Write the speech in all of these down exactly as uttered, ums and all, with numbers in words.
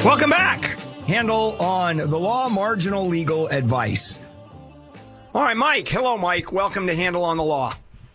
Welcome back. Handle on the law, marginal legal advice. All right, Mike. Hello, Mike. Welcome to Handle on the Law.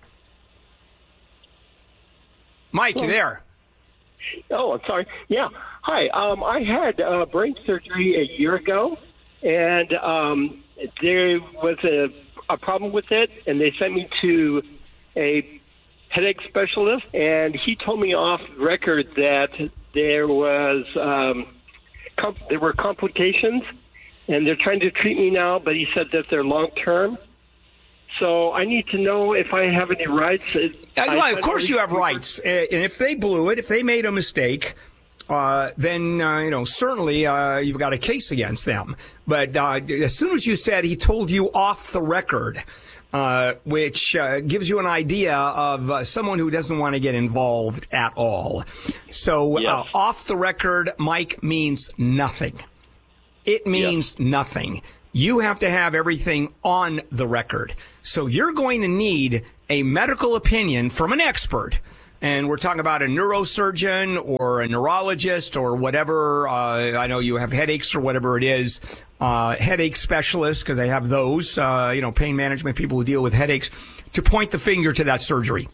Mike, Hello. You there? Oh, I'm sorry. Yeah. Hi. Um, I had uh, brain surgery a year ago, and um, there was a, a problem with it, and they sent me to a headache specialist, and he told me off record that there was um, com- there were complications, and they're trying to treat me now, but he said that they're long-term. So I need to know if I have any rights. Uh, yeah, of course you have rights. And if they blew it, if they made a mistake, uh, then, uh, you know, certainly uh, you've got a case against them. But uh, as soon as you said he told you off the record, uh, which uh, gives you an idea of uh, someone who doesn't want to get involved at all. So yes. uh, off the record, Mike, means nothing. It means yes. nothing. You have to have everything on the record. So you're going to need a medical opinion from an expert. And we're talking about a neurosurgeon or a neurologist or whatever. Uh, I know you have headaches or whatever it is. Uh, headache specialists, because they have those, uh, you know, pain management people who deal with headaches, to point the finger to that surgery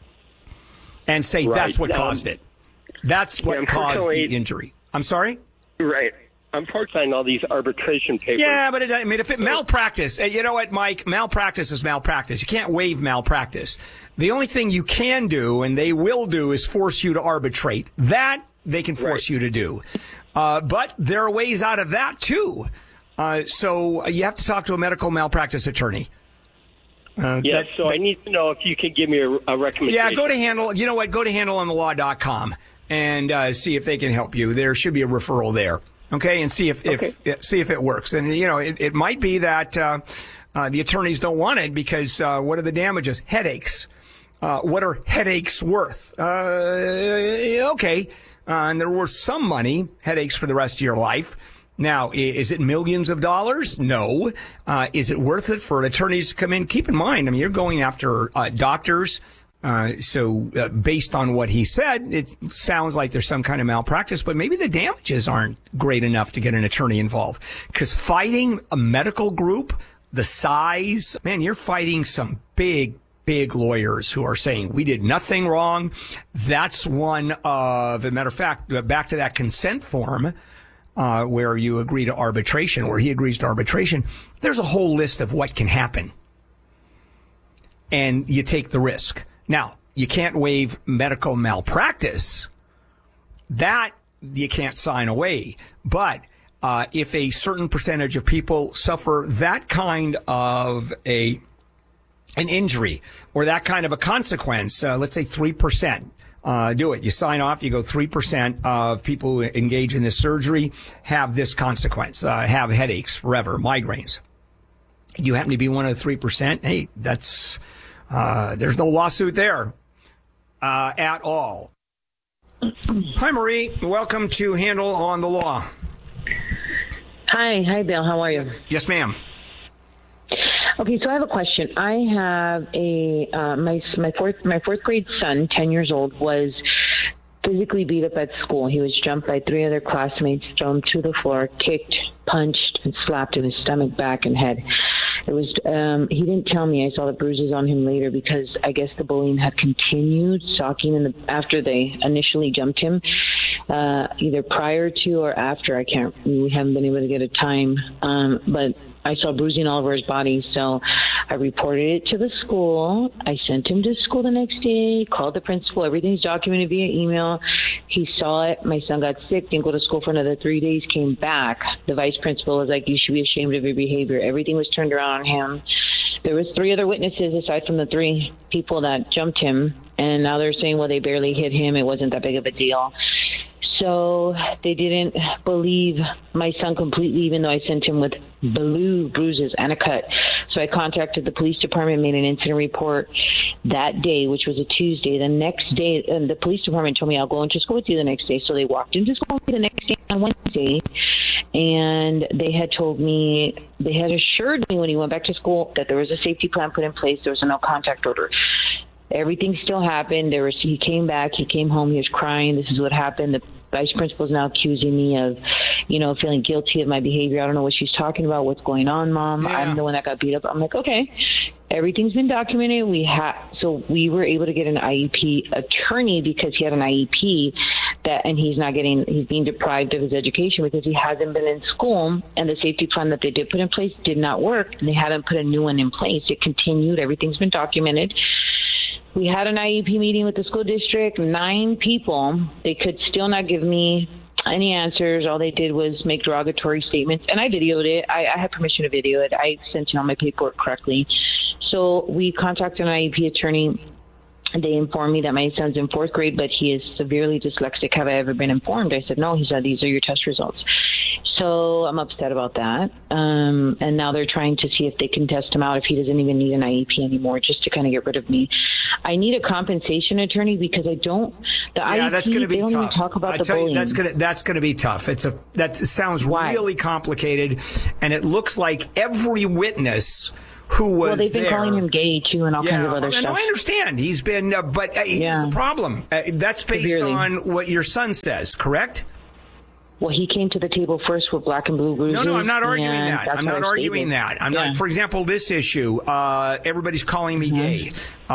and say right. that's what um, caused it. That's what yeah, caused the injury. I'm sorry? Right. I'm part-time all these arbitration papers. Yeah, but it, I mean, if it malpractice, you know what, Mike? Malpractice is malpractice. You can't waive malpractice. The only thing you can do, and they will do, is force you to arbitrate. That they can force right. you to do. Uh, but there are ways out of that, too. Uh, so you have to talk to a medical malpractice attorney. Uh, yes, that, so that, I need to know if you can give me a, a recommendation. Yeah, go to handle, you know what, go to handle on the law dot com and uh, see if they can help you. There should be a referral there. Okay, and see if, okay. if see if it works. And, you know, it, it might be that uh, uh, the attorneys don't want it because uh, what are the damages? Headaches. Uh, what are headaches worth? Uh, okay, uh, and they're worth some money, headaches for the rest of your life. Now, is it millions of dollars? No. Uh, is it worth it for attorneys to come in? Keep in mind, I mean, you're going after uh, doctors. Uh, so uh, based on what he said, it sounds like there's some kind of malpractice, but maybe the damages aren't great enough to get an attorney involved. Because fighting a medical group, the size, man, you're fighting some big, big lawyers who are saying we did nothing wrong. That's one of, as a matter of fact, back to that consent form uh, where you agree to arbitration, where he agrees to arbitration. There's a whole list of what can happen. And you take the risk. Now, you can't waive medical malpractice. That you can't sign away. But uh, if a certain percentage of people suffer that kind of a an injury or that kind of a consequence, uh, let's say three percent, uh, do it. You sign off, you go three percent of people who engage in this surgery have this consequence, uh, have headaches forever, migraines. You happen to be one of the three percent, hey, that's... Uh, there's no lawsuit there uh, at all. Hi, Marie. Welcome to Handle on the Law. Hi. Hi, Bill. How are you? Yes, ma'am. Okay, so I have a question. I have a uh, my my fourth my fourth grade son, ten years old, was physically beat up at school. He was jumped by three other classmates, thrown to the floor, kicked, punched, and slapped in his stomach, back, and head. It was, um, he didn't tell me. I saw the bruises on him later because I guess the bullying had continued, stalking in the, after they initially jumped him, uh, either prior to or after. I can't, we haven't been able to get a time. Um, but I saw bruising all over his body, so I reported it to the school. I sent him to school the next day, called the principal. Everything's documented via email. He saw it. My son got sick, didn't go to school for another three days, came back. The vice principal was like, you should be ashamed of your behavior. Everything was turned around on him. There was three other witnesses aside from the three people that jumped him, and now they're saying, well, they barely hit him. It wasn't that big of a deal. So they didn't believe my son completely, even though I sent him with blue bruises and a cut. So I contacted the police department, made an incident report that day, which was a Tuesday. The next day, and the police department told me, I'll go into school with you the next day. So they walked into school with me the next day on Wednesday, and they had told me, they had assured me when he went back to school that there was a safety plan put in place. There was a no contact order. Everything still happened. There was, he came back, he came home, he was crying. This is what happened. The vice principal is now accusing me of you know, feeling guilty of my behavior. I don't know what she's talking about. What's going on, Mom? Yeah. I'm the one that got beat up. I'm like, okay. Everything's been documented. We had so we were able to get an I E P attorney because he had an I E P that, and he's not getting, he's being deprived of his education because he hasn't been in school, and the safety plan that they did put in place did not work, and they hadn't put a new one in place. It continued. Everything's been documented. We had an I E P meeting with the school district, nine people. They could still not give me any answers. All they did was make derogatory statements, and I videoed it. I, I had permission to video it. I sent in all my paperwork correctly. So we contacted an I E P attorney. They informed me that my son's in fourth grade, but he is severely dyslexic. Have I ever been informed? I said, no. He said, these are your test results. So I'm upset about that. Um, and now they're trying to see if they can test him out if he doesn't even need an I E P anymore, just to kind of get rid of me. I need a compensation attorney because I don't, the Yeah, I E P, that's going to be they don't tough. even talk about I the tell bullying. you, that's going to that's going to be tough. It's a that sounds Why? really complicated, and it looks like every witness who was well, they've been there, calling him gay, too, and all yeah, kinds of other and stuff. I understand he's been, uh, but uh, here's Yeah. the problem. Uh, that's based Severely. on what your son says, correct? Well, he came to the table first with black and blue bruises. No, no, I'm not arguing and that. that's I'm what not I arguing stated. that. I'm Yeah. not. For example, this issue. Uh, everybody's calling me Mm-hmm. gay.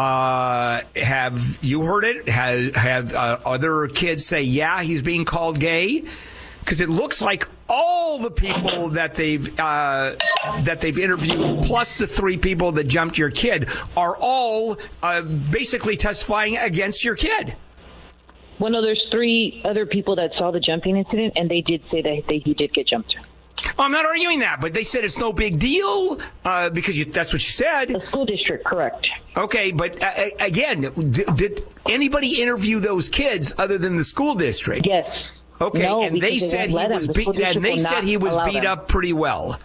Uh, have you heard it? Have have uh, other kids say, yeah, he's being called gay? Because it looks like all the people that they've uh, that they've interviewed, plus the three people that jumped your kid, are all uh, basically testifying against your kid. Well, no, there's three other people that saw the jumping incident, and they did say that they, he did get jumped. Well, I'm not arguing that, but they said it's no big deal uh, because you, that's what you said. The school district, correct. Okay, but uh, again, did, did anybody interview those kids other than the school district? Yes. Okay, No, and they because said won't he let was them. The beat, school district and they will said not he was allow beat them. up pretty well.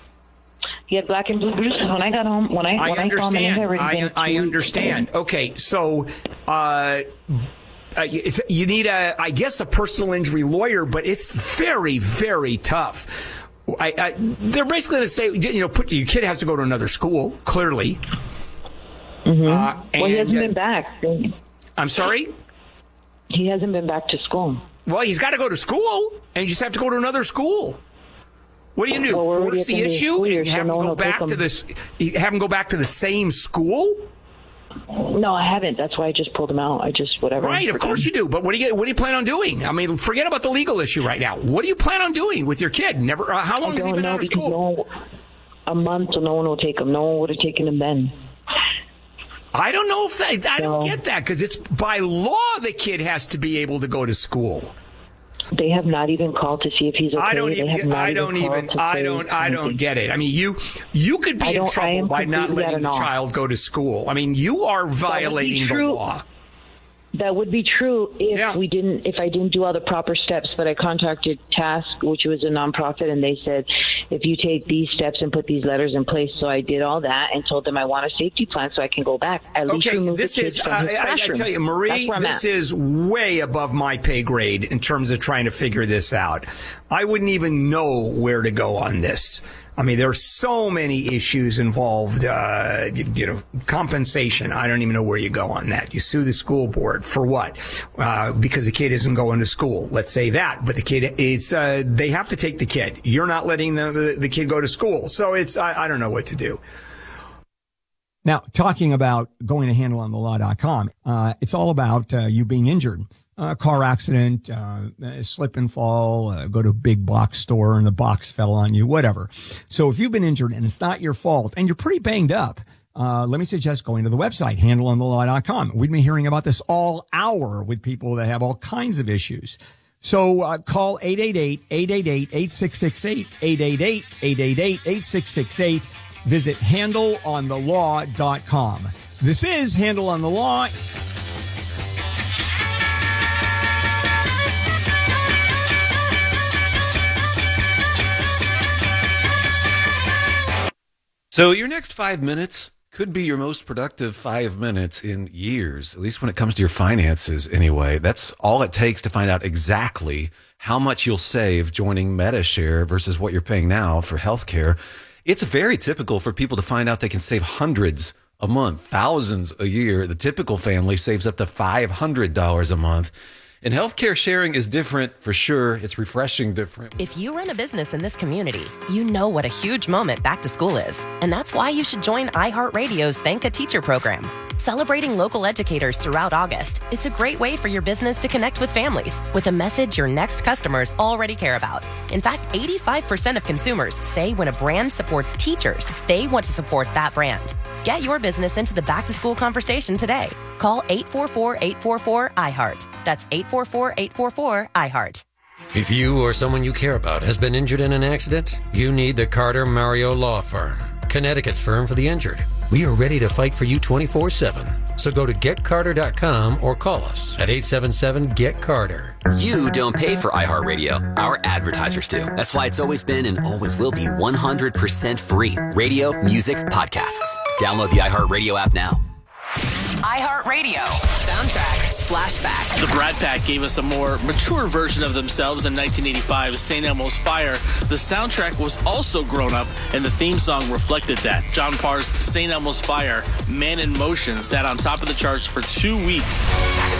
He had black and blue bruises when I got home. When I, I when I saw him, and it understand. had already I, been I two weeks. understand. Okay, so uh, uh, it's, you need a, I guess, a personal injury lawyer, but it's very, very tough. I, I, they're basically going to say, you know, put your kid has to go to another school. Clearly. Mm-hmm. Uh, well, he hasn't and, uh, been back. I'm sorry. He hasn't been back to school. Well, he's got to go to school, and you just have to go to another school. What do you do? Well, we're already Force at the the end of the issue school year, and so have no him one go will take back to him. this? Have him go back to the same school? No, I haven't. That's why I just pulled him out. I just whatever. Right, of course you do. But what do you what do you plan on doing? I mean, forget about the legal issue right now. What do you plan on doing with your kid? Never. Uh, how long I has he don't been know out of because school? no, a month, so no one will take him. No one would have taken him then. I don't know if that. I don't No. get that because it's by law the kid has to be able to go to school. They have not even called to see if he's okay. I don't They have even. not I don't called even. to I say don't. I don't anything. get it. I mean, you you could be I in don't- I trouble am by not completely at letting an the off. child go to school. I mean, you are violating the true. law. That would be true if Yeah. we didn't, if I didn't do all the proper steps. But I contacted Task, which was a nonprofit, and they said, if you take these steps and put these letters in place. So I did all that and told them I want a safety plan so I can go back. At least Okay, remove this the kids is, from I, his I, I classroom. tell you, That's Marie, where I'm this at. is way above my pay grade in terms of trying to figure this out. I wouldn't even know where to go on this. I mean, there are so many issues involved, uh, you, you know, compensation. I don't even know where you go on that. You sue the school board for what? Uh, because the kid isn't going to school. Let's say that. But the kid is, uh, they have to take the kid. You're not letting the, the, the kid go to school. So it's, I, I don't know what to do. Now, talking about going to handle on the law dot com, uh, it's all about uh, you being injured. Uh, car accident, uh, slip and fall, uh, go to a big box store and the box fell on you, whatever. So if you've been injured and it's not your fault and you're pretty banged up, uh, let me suggest going to the website, handle on the law dot com. We've been hearing about this all hour with people that have all kinds of issues. So uh, call eight eight eight, eight eight eight, eight six six eight, eight eight eight, eight eight eight, eight six six eight. Visit handle on the law dot com. This is Handle on the Law. So your next five minutes could be your most productive five minutes in years, at least when it comes to your finances anyway. That's all it takes to find out exactly how much you'll save joining MediShare versus what you're paying now for healthcare. It's very typical for people to find out they can save hundreds a month, thousands a year. The typical family saves up to five hundred dollars a month. And healthcare sharing is different for sure. It's refreshing different. If you run a business in this community, you know what a huge moment back to school is. And that's why you should join iHeartRadio's Thank a Teacher program. Celebrating local educators throughout August, it's a great way for your business to connect with families with a message your next customers already care about. In fact, eighty-five percent of consumers say when a brand supports teachers, they want to support that brand. Get your business into the back-to-school conversation today. Call eight four four, eight four four, I heart. That's eight four four, eight four four, I heart. If you or someone you care about has been injured in an accident, you need the Carter Mario Law Firm, Connecticut's firm for the injured. We are ready to fight for you twenty-four seven. So go to get carter dot com or call us at eight seven seven, get carter. You don't pay for iHeartRadio. Our advertisers do. That's why it's always been and always will be one hundred percent free. Radio, music, podcasts. Download the iHeartRadio app now. iHeartRadio. Soundtrack. Flashback. The Brat Pack gave us a more mature version of themselves in nineteen eighty-five's Saint Elmo's Fire. The soundtrack was also grown up, and the theme song reflected that. John Parr's Saint Elmo's Fire, Man in Motion, sat on top of the charts for two weeks.